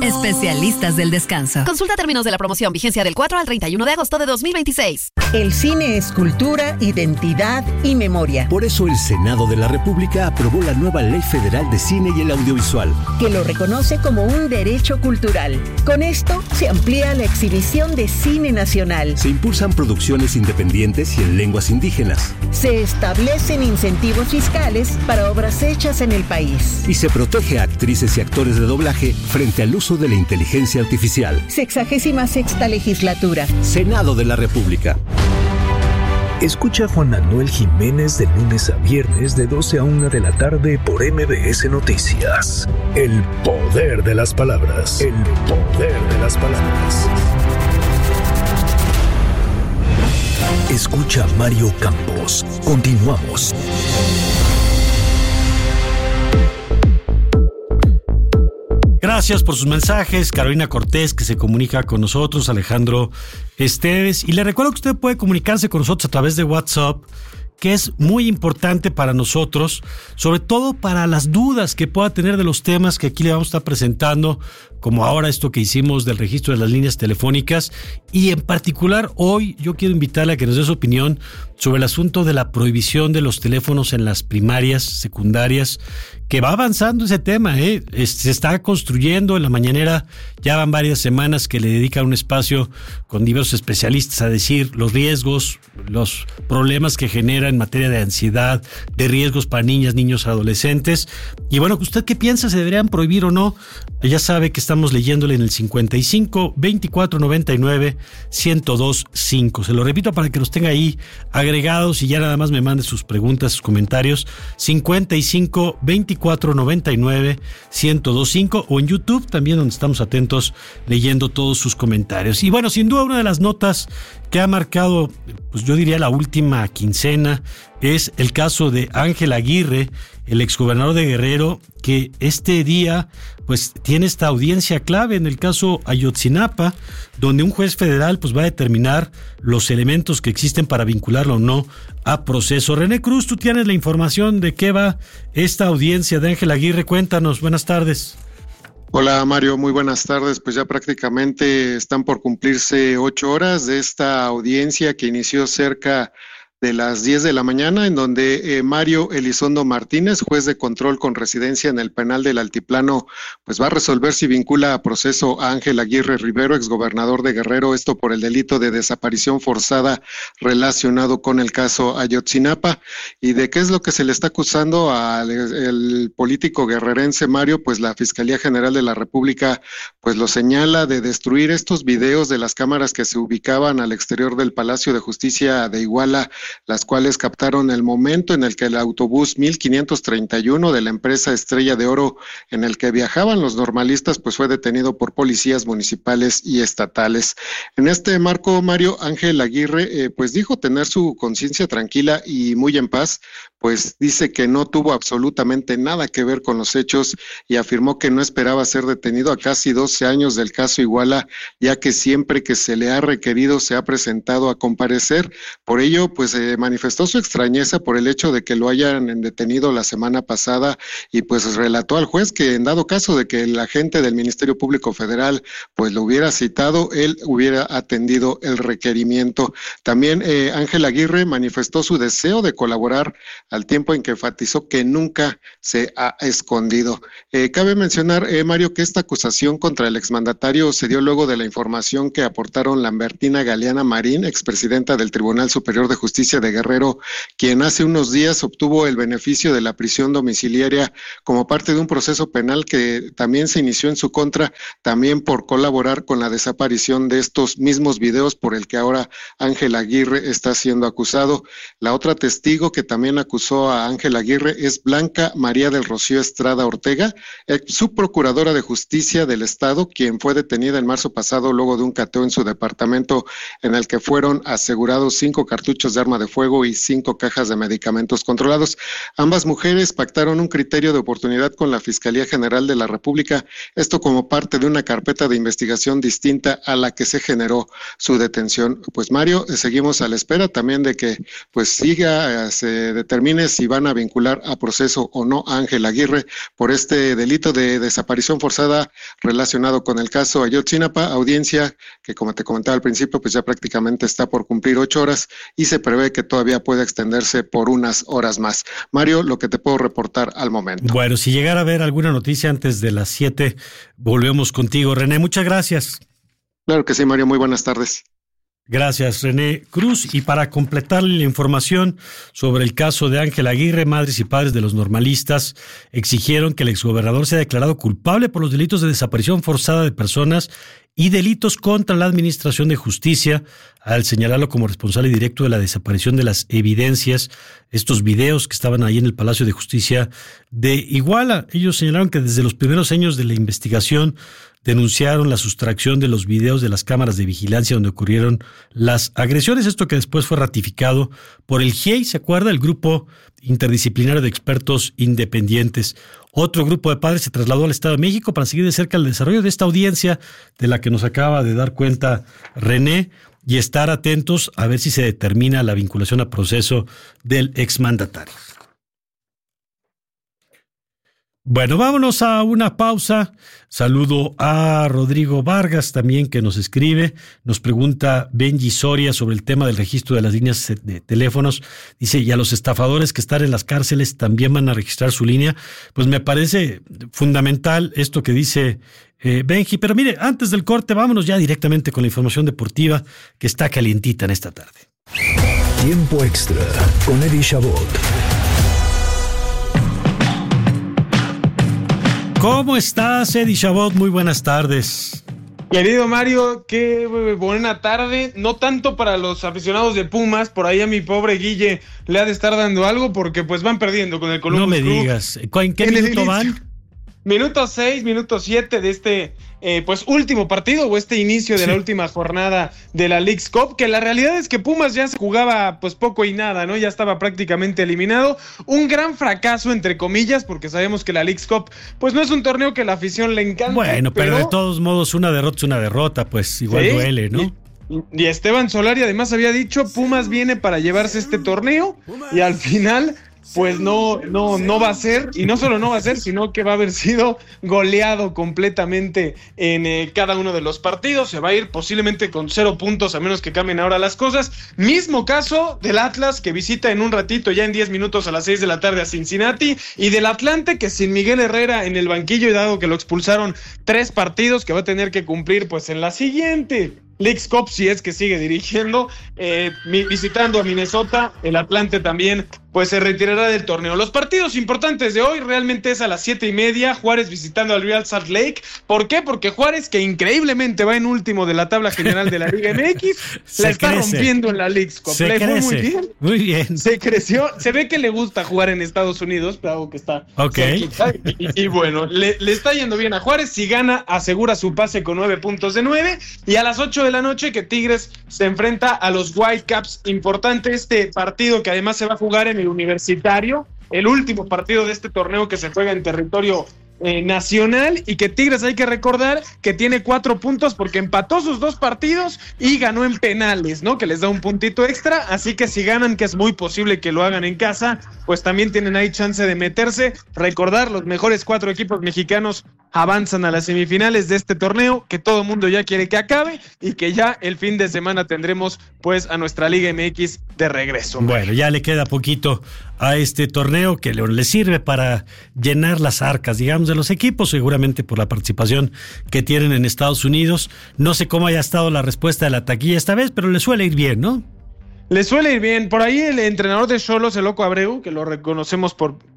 Especialistas del descanso. Consulta términos de la promoción, vigencia del 4 al 31 de agosto de 2026. El cine es cultura, identidad y memoria. Por eso el Senado de la República aprobó la nueva Ley Federal de Cine y el Audiovisual, que lo reconoce como un derecho cultural. Con esto se amplía la exhibición de cine nacional. Se impulsan producciones independientes y en lenguas indígenas. Se establecen incentivos fiscales para obras hechas en el país. Y se protege a actrices y actores de doblaje frente al uso de la inteligencia artificial. 66ª legislatura. Senado de la República. Escucha a Juan Manuel Jiménez de lunes a viernes de 12 a 1 de la tarde por MBS Noticias. El poder de las palabras. El poder de las palabras. Escucha a Mario Campos. Continuamos. Gracias por sus mensajes, Carolina Cortés, que se comunica con nosotros, Alejandro Esteves. Y le recuerdo que usted puede comunicarse con nosotros a través de WhatsApp, que es muy importante para nosotros, sobre todo para las dudas que pueda tener de los temas que aquí le vamos a estar presentando, como ahora esto que hicimos del registro de las líneas telefónicas. Y en particular hoy yo quiero invitarle a que nos dé su opinión sobre el asunto de la prohibición de los teléfonos en las primarias, secundarias, que va avanzando ese tema, se está construyendo. En la mañanera ya van varias semanas que le dedican un espacio con diversos especialistas a decir los riesgos, los problemas que genera en materia de ansiedad, de riesgos para niñas, niños, adolescentes. Y bueno, ¿usted qué piensa? ¿Se deberían prohibir o no? Ya sabe que estamos leyéndole en el 55 24 99 102 5. Se lo repito para que los tenga ahí agregados y ya nada más me mande sus preguntas, sus comentarios. 55 24 99 102 5, o en YouTube también, donde estamos atentos leyendo todos sus comentarios. Y bueno, sin duda una de las notas que ha marcado, pues yo diría la última quincena, es el caso de Ángel Aguirre, el exgobernador de Guerrero, que este día pues tiene esta audiencia clave en el caso Ayotzinapa, donde un juez federal pues va a determinar los elementos que existen para vincularlo o no a proceso. René Cruz, tú tienes la información de qué va esta audiencia de Ángel Aguirre. Cuéntanos, buenas tardes. Hola Mario, muy buenas tardes. Pues ya prácticamente están por cumplirse 8 horas de esta audiencia que inició cerca de las 10 de la mañana, en donde Mario Elizondo Martínez, juez de control con residencia en el penal del Altiplano, pues va a resolver si vincula a proceso a Ángel Aguirre Rivero, exgobernador de Guerrero, esto por el delito de desaparición forzada relacionado con el caso Ayotzinapa. ¿Y de qué es lo que se le está acusando al político guerrerense Mario? Pues la Fiscalía General de la República pues lo señala de destruir estos videos de las cámaras que se ubicaban al exterior del Palacio de Justicia de Iguala, las cuales captaron el momento en el que el autobús 1531 de la empresa Estrella de Oro, en el que viajaban los normalistas, pues fue detenido por policías municipales y estatales. En este marco, Mario, Ángel Aguirre pues dijo tener su conciencia tranquila y muy en paz, pues dice que no tuvo absolutamente nada que ver con los hechos y afirmó que no esperaba ser detenido a casi 12 años del caso Iguala, ya que siempre que se le ha requerido se ha presentado a comparecer. Por ello, pues manifestó su extrañeza por el hecho de que lo hayan detenido la semana pasada y pues relató al juez que en dado caso de que el agente del Ministerio Público Federal pues lo hubiera citado, él hubiera atendido el requerimiento. También Ángel Aguirre manifestó su deseo de colaborar, al tiempo en que enfatizó que nunca se ha escondido. Cabe mencionar, Mario, que esta acusación contra el exmandatario se dio luego de la información que aportaron Lambertina Galeana Marín, expresidenta del Tribunal Superior de Justicia de Guerrero, quien hace unos días obtuvo el beneficio de la prisión domiciliaria como parte de un proceso penal que también se inició en su contra, también por colaborar con la desaparición de estos mismos videos por el que ahora Ángel Aguirre está siendo acusado. La otra testigo que también acusó a Ángel Aguirre es Blanca María del Rocío Estrada Ortega, subprocuradora de Justicia del Estado, quien fue detenida en marzo pasado luego de un cateo en su departamento en el que fueron asegurados 5 cartuchos de arma arma de fuego y 5 cajas de medicamentos controlados. Ambas mujeres pactaron un criterio de oportunidad con la Fiscalía General de la República, esto como parte de una carpeta de investigación distinta a la que se generó su detención. Pues Mario, seguimos a la espera también de que pues se determine si van a vincular a proceso o no a Ángel Aguirre por este delito de desaparición forzada relacionado con el caso Ayotzinapa, audiencia que, como te comentaba al principio, pues ya prácticamente está por cumplir 8 horas y se prevé que todavía pueda extenderse por unas horas más. Mario, lo que te puedo reportar al momento. Bueno, si llegara a haber alguna noticia antes de las 7, volvemos contigo. René, muchas gracias. Claro que sí, Mario, muy buenas tardes. Gracias, René Cruz. Y para completarle la información sobre el caso de Ángel Aguirre, madres y padres de los normalistas exigieron que el exgobernador sea declarado culpable por los delitos de desaparición forzada de personas y delitos contra la Administración de Justicia, al señalarlo como responsable directo de la desaparición de las evidencias, estos videos que estaban ahí en el Palacio de Justicia de Iguala. Ellos señalaron que desde los primeros años de la investigación denunciaron la sustracción de los videos de las cámaras de vigilancia donde ocurrieron las agresiones, esto que después fue ratificado por el GIEI, ¿se acuerda? El Grupo Interdisciplinario de Expertos Independientes. Otro grupo de padres se trasladó al Estado de México para seguir de cerca el desarrollo de esta audiencia de la que nos acaba de dar cuenta René y estar atentos a ver si se determina la vinculación a proceso del exmandatario. Bueno, vámonos a una pausa. Saludo a Rodrigo Vargas también que nos escribe. Nos pregunta Benji Soria sobre el tema del registro de las líneas de teléfonos. Dice, ¿y a los estafadores que están en las cárceles también van a registrar su línea? Pues me parece fundamental esto que dice Benji. Pero mire, antes del corte, vámonos ya directamente con la información deportiva que está calientita en esta tarde. Tiempo extra con Eddie Chabot. ¿Cómo estás, Eddie Chabot? Muy buenas tardes. Querido Mario, qué buena tarde. No tanto para los aficionados de Pumas, por ahí a mi pobre Guille le ha de estar dando algo porque pues van perdiendo con el Columbus Crew. No me Crew. digas. ¿En qué minuto van? Minuto 6, minuto 7 de este pues último partido o este inicio de la última jornada de la Leagues Cup, que la realidad es que Pumas ya se jugaba pues poco y nada, ¿no? Ya estaba prácticamente eliminado. Un gran fracaso entre comillas, porque sabemos que la Leagues Cup pues no es un torneo que la afición le encanta. Bueno, pero de todos modos una derrota es una derrota, pues igual duele, ¿no? Y Esteban Solari además había dicho, Pumas viene para llevarse este torneo y al final pues no va a ser, y no solo no va a ser, sino que va a haber sido goleado completamente en cada uno de los partidos. Se va a ir posiblemente con 0 puntos, a menos que cambien ahora las cosas. Mismo caso del Atlas, que visita en un ratito, ya en 10 minutos a las 6 de la tarde a Cincinnati, y del Atlante, que sin Miguel Herrera en el banquillo, y dado que lo expulsaron 3 partidos, que va a tener que cumplir pues en la siguiente Leagues Cup, si es que sigue dirigiendo, visitando a Minnesota. El Atlante también pues se retirará del torneo. Los partidos importantes de hoy realmente es a las 7:30, Juárez visitando al Real Salt Lake. ¿Por qué? Porque Juárez, que increíblemente va en último de la tabla general de la Liga MX, la está rompiendo en la Leagues Cup. Le fue muy bien. Muy bien. Se creció, se ve que le gusta jugar en Estados Unidos, pero algo que está cerquita, y bueno, le está yendo bien a Juárez. Si gana, asegura su pase con 9 puntos de 9, y a las 8 de la noche que Tigres se enfrenta a los Whitecaps. Importante este partido, que además se va a jugar en el Universitario, el último partido de este torneo que se juega en territorio nacional, y que Tigres, hay que recordar que tiene 4 puntos porque empató sus 2 partidos y ganó en penales, ¿no? Que les da un puntito extra, así que si ganan, que es muy posible que lo hagan en casa, pues también tienen ahí chance de meterse. Recordar, los mejores 4 equipos mexicanos avanzan a las semifinales de este torneo, que todo el mundo ya quiere que acabe, y que ya el fin de semana tendremos pues a nuestra Liga MX de regreso. Bueno, ya le queda poquito a este torneo que le sirve para llenar las arcas, digamos, de los equipos, seguramente por la participación que tienen en Estados Unidos. No sé cómo haya estado la respuesta de la taquilla esta vez, pero le suele ir bien, ¿no? Le suele ir bien. Por ahí el entrenador de Xolos, el Loco Abreu, que lo reconocemos por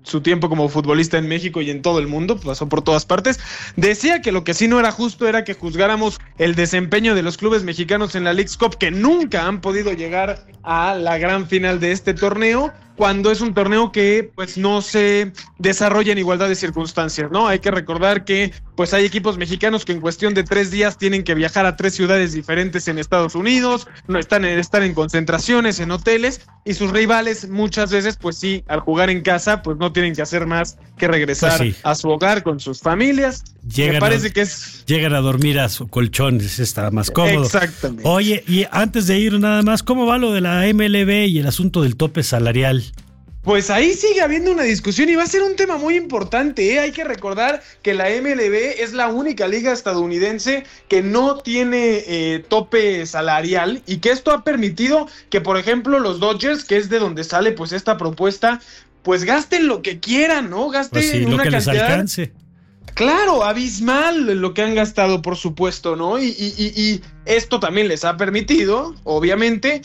su tiempo como futbolista en México y en todo el mundo, pasó por todas partes, decía que lo que sí no era justo era que juzgáramos el desempeño de los clubes mexicanos en la Leagues Cup, que nunca han podido llegar a la gran final de este torneo, cuando es un torneo que pues no se desarrolla en igualdad de circunstancias, ¿no? Hay que recordar que pues hay equipos mexicanos que en cuestión de 3 días tienen que viajar a 3 ciudades diferentes en Estados Unidos, no están en concentraciones, en hoteles, y sus rivales muchas veces pues sí, al jugar en casa pues no tienen que hacer más que regresar a su hogar con sus familias. Me parece que llegan a dormir a su colchón, está más cómodo. Exactamente. Oye, y antes de ir nada más, ¿cómo va lo de la MLB y el asunto del tope salarial? Pues ahí sigue habiendo una discusión y va a ser un tema muy importante, ¿eh? Hay que recordar que la MLB es la única liga estadounidense que no tiene tope salarial, y que esto ha permitido que, por ejemplo, los Dodgers, que es de donde sale pues esta propuesta, pues gasten lo que quieran, ¿no? Gasten pues sí, una lo que cantidad, les alcance. Claro, abismal lo que han gastado, por supuesto, ¿no? Y esto también les ha permitido, obviamente,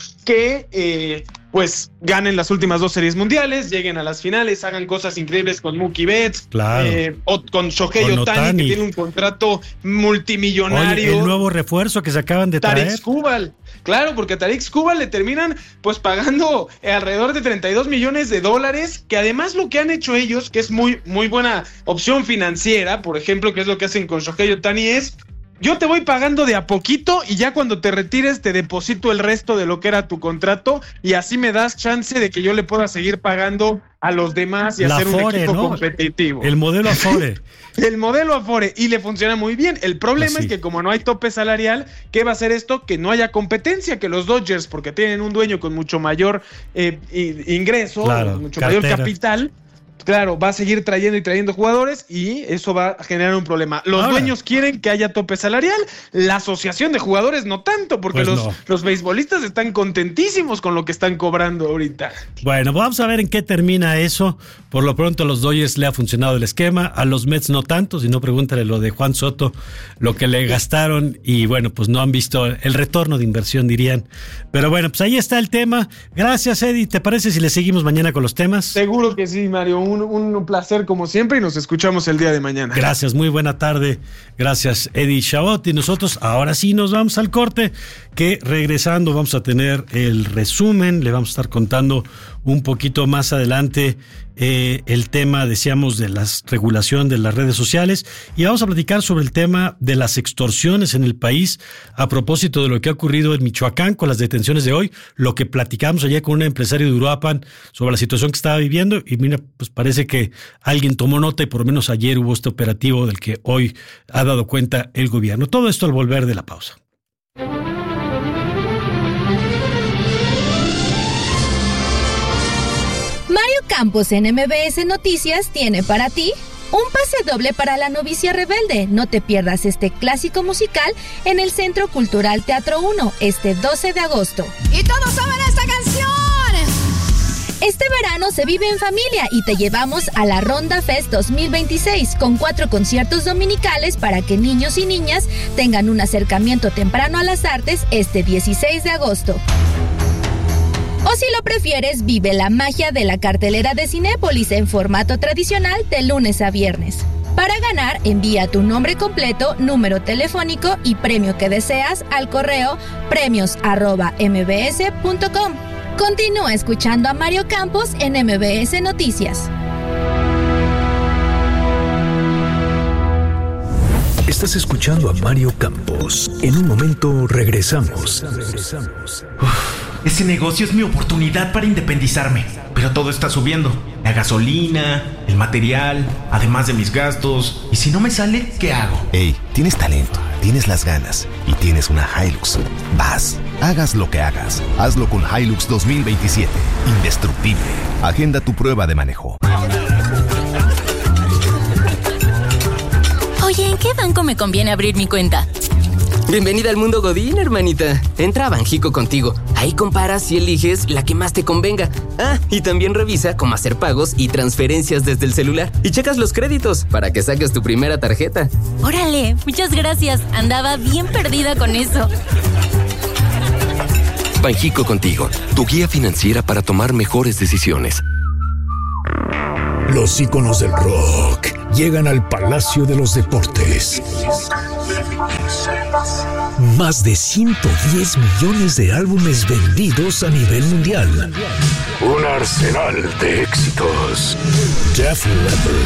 que pues ganen las últimas 2 series mundiales, lleguen a las finales, hagan cosas increíbles con Mookie Betts, claro, o con Shohei Ohtani, que tiene un contrato multimillonario. Oye, el nuevo refuerzo que se acaban de traer. Tarik Skubal. Claro, porque a Tarik Skubal le terminan pues pagando alrededor de $32 millones, que además lo que han hecho ellos, que es muy, muy buena opción financiera, por ejemplo, que es lo que hacen con Shohei Ohtani, es: yo te voy pagando de a poquito y ya cuando te retires te deposito el resto de lo que era tu contrato, y así me das chance de que yo le pueda seguir pagando a los demás y hacer un equipo competitivo. El modelo Afore. El modelo Afore, y le funciona muy bien. El problema es que como no hay tope salarial, ¿qué va a hacer esto? Que no haya competencia, que los Dodgers, porque tienen un dueño con mucho mayor ingreso, mucho mayor capital, claro, va a seguir trayendo y trayendo jugadores, y eso va a generar un problema. Los dueños quieren que haya tope salarial, la asociación de jugadores no tanto, porque pues los beisbolistas están contentísimos con lo que están cobrando ahorita. Bueno, vamos a ver en qué termina eso. Por lo pronto a los Dodgers le ha funcionado el esquema, a los Mets no tanto, si no pregúntale lo de Juan Soto, lo que le gastaron, y bueno, pues no han visto el retorno de inversión, dirían. Pero bueno, pues ahí está el tema. Gracias, Eddie. ¿Te parece si le seguimos mañana con los temas? Seguro que sí, Mario. Un placer como siempre, y nos escuchamos el día de mañana. Gracias, muy buena tarde. Gracias, Eddie Chabot. Y nosotros ahora sí nos vamos al corte, que regresando vamos a tener el resumen. Le vamos a estar contando un poquito más adelante el tema, decíamos, de la regulación de las redes sociales, y vamos a platicar sobre el tema de las extorsiones en el país a propósito de lo que ha ocurrido en Michoacán con las detenciones de hoy, lo que platicamos ayer con un empresario de Uruapan sobre la situación que estaba viviendo, y mira, pues parece que alguien tomó nota y por lo menos ayer hubo este operativo del que hoy ha dado cuenta el gobierno. Todo esto al volver de la pausa. Mario Campos en MBS Noticias tiene para ti un pase doble para La Novicia Rebelde. No te pierdas este clásico musical en el Centro Cultural Teatro 1 este 12 de agosto. ¡Y todos saben esta canción! Este verano se vive en familia y te llevamos a la Ronda Fest 2026 con 4 conciertos dominicales para que niños y niñas tengan un acercamiento temprano a las artes este 16 de agosto. O si lo prefieres, vive la magia de la cartelera de Cinépolis en formato tradicional de lunes a viernes. Para ganar, envía tu nombre completo, número telefónico y premio que deseas al correo premios@mbs.com. Continúa escuchando a Mario Campos en MBS Noticias. Estás escuchando a Mario Campos. En un momento regresamos. Ese negocio es mi oportunidad para independizarme, pero todo está subiendo. La gasolina, el material, además de mis gastos. ¿Y si no me sale, qué hago? Hey, tienes talento, tienes las ganas y tienes una Hilux. Vas, hagas lo que hagas, hazlo con Hilux 2027. Indestructible. Agenda tu prueba de manejo. Oye, ¿en qué banco me conviene abrir mi cuenta? Bienvenida al mundo Godín, hermanita. Entra a Banjico Contigo. Ahí comparas y eliges la que más te convenga. Ah, y también revisa cómo hacer pagos y transferencias desde el celular. Y checas los créditos para que saques tu primera tarjeta. Órale, muchas gracias. Andaba bien perdida con eso. Banjico Contigo, tu guía financiera para tomar mejores decisiones. Los íconos del rock llegan al Palacio de los Deportes. Más de 110 millones de álbumes vendidos a nivel mundial. Un arsenal de éxitos. Def Leppard.